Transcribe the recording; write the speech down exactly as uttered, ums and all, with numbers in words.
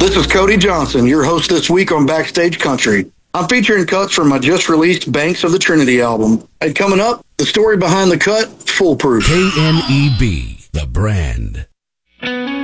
This is Cody Johnson, your host this week on Backstage Country. I'm featuring cuts from my just-released Banks of the Trinity album. And coming up, the story behind the cut, Foolproof. K N E B, the brand.